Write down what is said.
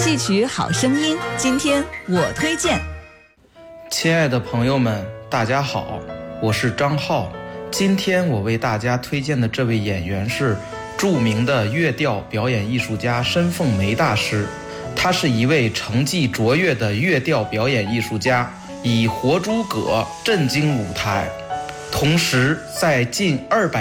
戏曲好声音，今天我推荐。 亲爱的朋友们，大家好，我是张浩。今天我为大家推荐的这位演员是著名的乐调表演艺术家申凤梅大师。他是一位成绩卓越的乐调表演艺术家，以活诸葛震惊舞台，同时在近200